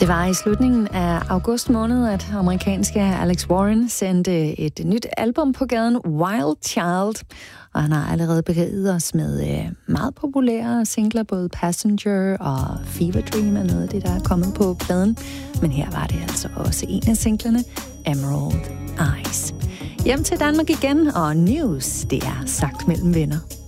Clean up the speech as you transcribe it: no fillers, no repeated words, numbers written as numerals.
Det var i slutningen af august måned, at amerikanske Alex Warren sendte et nyt album på gaden, Wild Child. Og han har allerede beriget os med meget populære singler, både Passenger og Fever Dream er noget af det, der er kommet på pladen. Men her var det altså også en af singlerne, Emerald Eyes. Hjem til Danmark igen, og news, det er sagt mellem venner.